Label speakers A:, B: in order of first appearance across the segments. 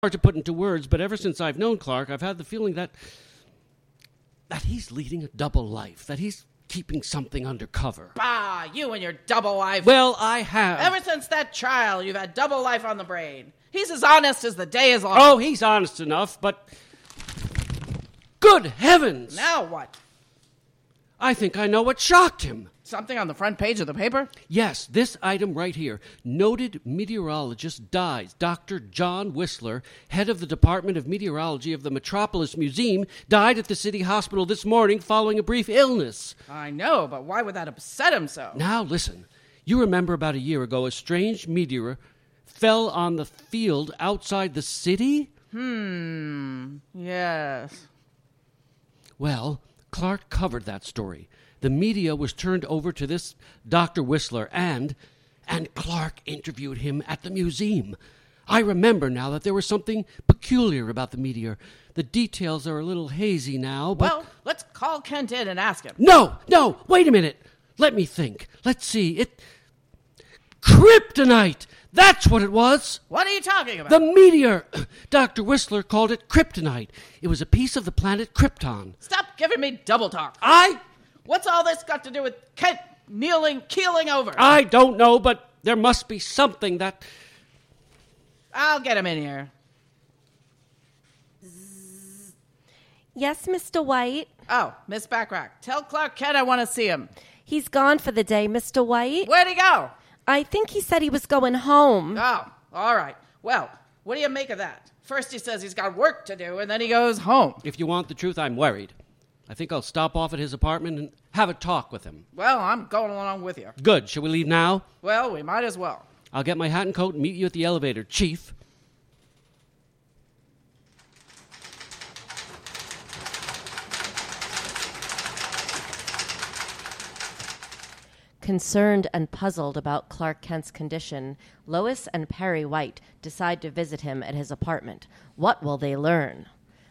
A: hard to put into words, but ever since I've known Clark, I've had the feeling that he's leading a double life, that he's keeping something undercover.
B: Bah, you and your double life.
A: Well, I have.
B: Ever since that trial, you've had double life on the brain. He's as honest as the day is long.
A: Oh, he's honest enough, but... Good heavens!
B: Now what?
A: I think I know what shocked him.
B: Something on the front page of the paper?
A: Yes, this item right here. Noted meteorologist dies. Dr. John Whistler, head of the Department of Meteorology of the Metropolis Museum, died at the city hospital this morning following a brief illness.
B: I know, but why would that upset him so?
A: Now listen. You remember about a year ago a strange meteor fell on the field outside the city?
B: Yes.
A: Well, Clark covered that story. The media was turned over to this Dr. Whistler, and Clark interviewed him at the museum. I remember now that there was something peculiar about the meteor. The details are a little hazy now, but...
B: Well, let's call Kent in and ask him.
A: No, wait a minute. Let me think. Let's see. Kryptonite! That's what it was!
B: What are you talking about?
A: The meteor! Dr. Whistler called it kryptonite. It was a piece of the planet Krypton.
B: Stop giving me double talk. What's all this got to do with Kent keeling over?
A: I don't know, but there must be something that...
B: I'll get him in here.
C: Yes, Mr. White?
B: Oh, Miss Backrack, tell Clark Kent I want to see him.
C: He's gone for the day, Mr. White.
B: Where'd he go?
C: I think he said he was going home.
B: Oh, all right. Well, what do you make of that? First he says he's got work to do, and then he goes home.
A: If you want the truth, I'm worried. I think I'll stop off at his apartment and have a talk with him.
B: Well, I'm going along with you.
A: Good. Shall we leave now?
B: Well, we might as well.
A: I'll get my hat and coat and meet you at the elevator, Chief.
C: Concerned and puzzled about Clark Kent's condition, Lois and Perry White decide to visit him at his apartment. What will they learn?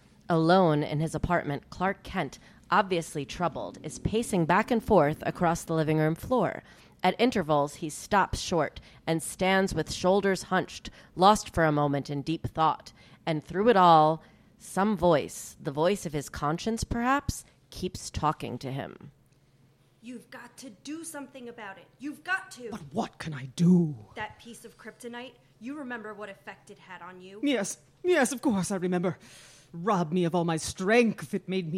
C: Alone in his apartment, Clark Kent, obviously troubled, is pacing back and forth across the living room floor. At intervals, he stops short and stands with shoulders hunched, lost for a moment in deep thought. And through it all, some voice, the voice of his conscience perhaps, keeps talking to him.
D: You've got to do something about it. You've got to.
E: But what can I do?
D: That piece of kryptonite, you remember what effect it had on you?
E: Yes, of course I remember. Robbed me of all my strength. It made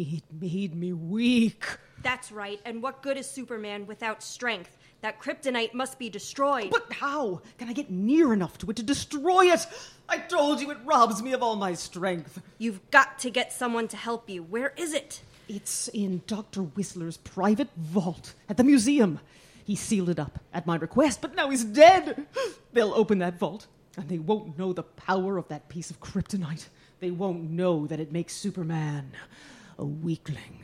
E: me weak.
D: That's right. And what good is Superman without strength? That kryptonite must be destroyed.
E: But how can I get near enough to it to destroy it? I told you it robs me of all my strength.
D: You've got to get someone to help you. Where is it?
E: It's in Dr. Whistler's private vault at the museum. He sealed it up at my request, but now he's dead. They'll open that vault, and they won't know the power of that piece of kryptonite. They won't know that it makes Superman a weakling.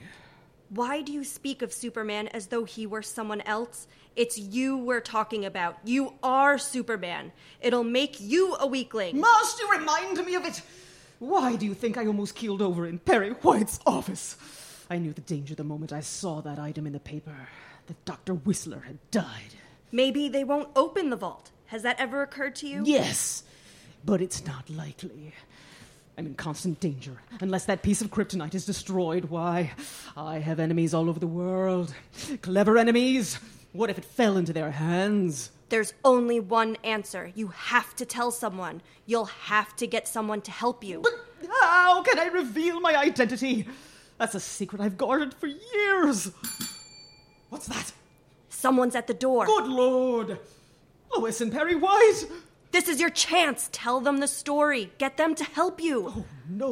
D: Why do you speak of Superman as though he were someone else? It's you we're talking about. You are Superman. It'll make you a weakling.
E: Must you remind me of it? Why do you think I almost keeled over in Perry White's office? I knew the danger the moment I saw that item in the paper, that Dr. Whistler had died.
D: Maybe they won't open the vault. Has that ever occurred to you?
E: Yes, but it's not likely. I'm in constant danger. Unless that piece of kryptonite is destroyed, why, I have enemies all over the world. Clever enemies. What if it fell into their hands?
D: There's only one answer. You have to tell someone. You'll have to get someone to help you.
E: But how can I reveal my identity? That's a secret I've guarded for years. What's that?
D: Someone's at the door.
E: Good Lord. Lois and Perry White.
D: This is your chance. Tell them the story. Get them to help you.
E: Oh,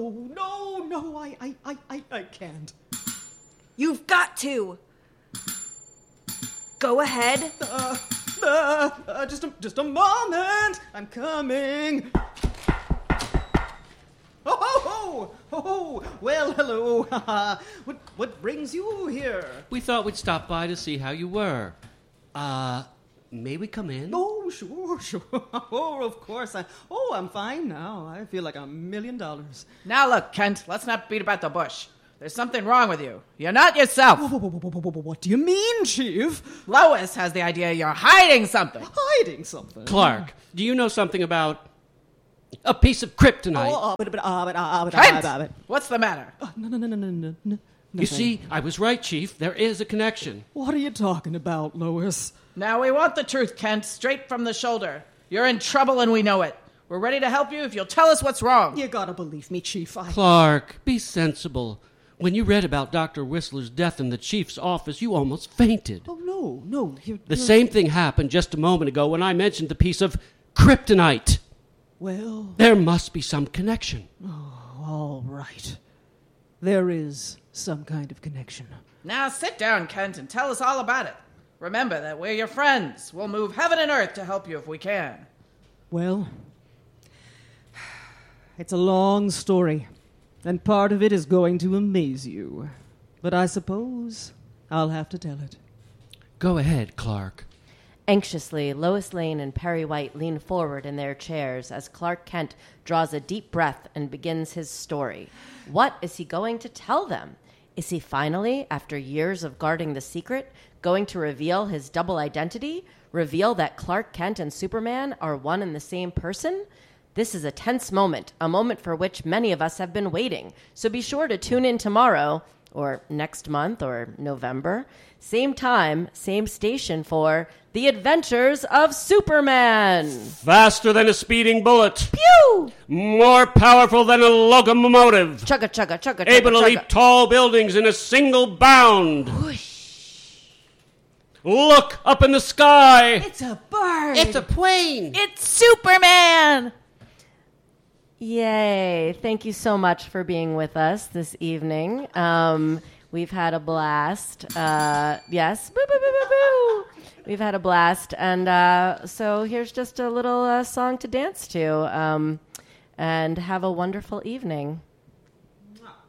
E: no, I can't.
D: You've got to. Go ahead.
E: Just a moment. I'm coming. Oh, well, hello. What brings you here?
A: We thought we'd stop by to see how you were. May we come in?
E: Oh, sure. Oh, of course. I'm fine now. I feel like $1 million.
B: Now look, Kent, let's not beat about the bush. There's something wrong with you. You're not yourself.
E: What do you mean, Chief?
B: Lois has the idea you're hiding something.
E: Hiding something?
A: Clark, do you know something about A piece of kryptonite.
B: Kent! What's the matter?
E: No.
A: You see, I was right, Chief. There is a connection.
E: What are you talking about, Lois?
B: Now we want the truth, Kent, straight from the shoulder. You're in trouble and we know it. We're ready to help you if you'll tell us what's wrong.
E: You gotta believe me, Chief.
A: Clark, be sensible. When you read about Dr. Whistler's death in the Chief's office, you almost fainted.
E: Oh, no.
A: The same thing happened just a moment ago when I mentioned the piece of kryptonite.
E: Well,
A: There must be some connection.
E: all right. There is some kind of connection.
B: Now sit down, Kent, and tell us all about it. Remember that we're your friends. We'll move heaven and earth to help you if we can.
E: Well, it's a long story, and part of it is going to amaze you. But I suppose I'll have to tell it.
A: Go ahead, Clark.
C: Anxiously, Lois Lane and Perry White lean forward in their chairs as Clark Kent draws a deep breath and begins his story. What is he going to tell them? Is he finally, after years of guarding the secret, going to reveal his double identity? Reveal that Clark Kent and Superman are one and the same person? This is a tense moment, a moment for which many of us have been waiting. So be sure to tune in tomorrow, or next month, or November. Same time, same station for The Adventures of Superman.
A: Faster than a speeding bullet.
C: Pew!
A: More powerful than a locomotive.
C: Chugga, chugga, chugga, chugga,
A: Able to
C: chugga.
A: leap tall buildings in a single bound. Look up in the sky.
E: It's a bird!
A: It's a plane.
B: It's Superman!
C: Yay. Thank you so much for being with us this evening. We've had a blast. Yes. Boo, boo, boo, boo, boo. We've had a blast. And so here's just a little song to dance to. And have a wonderful evening.